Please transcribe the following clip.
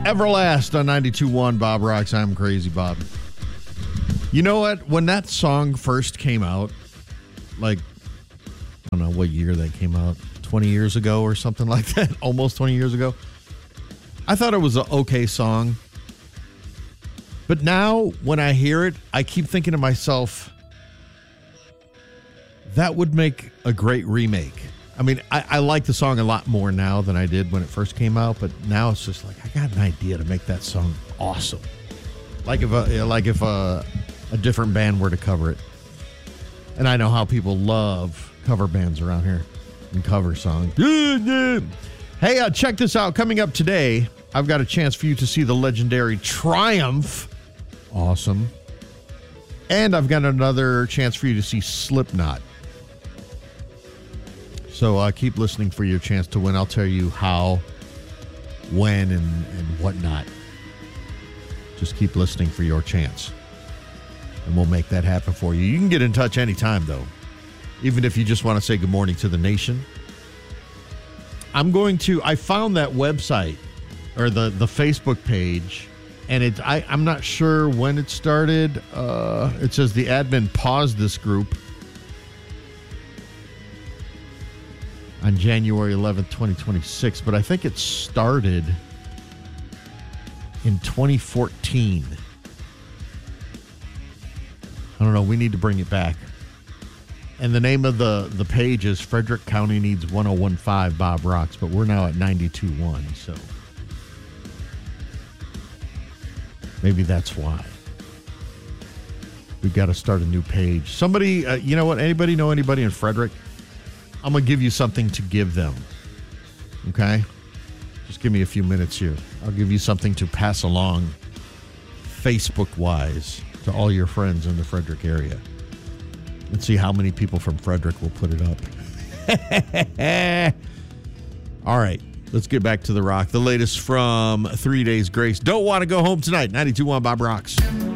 Everlast on 92.1 Bob Rocks. I'm Crazy Bob. You know what? When that song first came out, like, I don't know what year that came out, 20 years ago or something like that, almost 20 years ago, I thought it was an okay song. But now, when I hear it, I keep thinking to myself, that would make a great remake. I mean, I like the song a lot more now than I did when it first came out, but now it's just like, I got an idea to make that song awesome. Like if a different band were to cover it. And I know how people love cover bands around here and cover songs. Hey, check this out. Coming up today, I've got a chance for you to see the legendary Triumph. Awesome. And I've got another chance for you to see Slipknot. So keep listening for your chance to win. I'll tell you how, when, and whatnot. Just keep listening for your chance. And we'll make that happen for you. You can get in touch anytime, though. Even if you just want to say good morning to the nation. I found that website, or the Facebook page, and I'm not sure when it started. It says the admin paused this group on January 11th, 2026, but I think it started in 2014. I don't know. We need to bring it back. And the name of the page is Frederick County Needs 1015 Bob Rocks, but we're now at 92.1, so maybe that's why. We've got to start a new page. Somebody, you know what? Anybody know anybody in Frederick? I'm going to give you something to give them. Okay? Just give me a few minutes here. I'll give you something to pass along Facebook-wise to all your friends in the Frederick area. Let's see how many people from Frederick will put it up. All right. Let's get back to the rock. The latest from 3 Days Grace. Don't want to go home tonight. 92.1 Bob Rocks.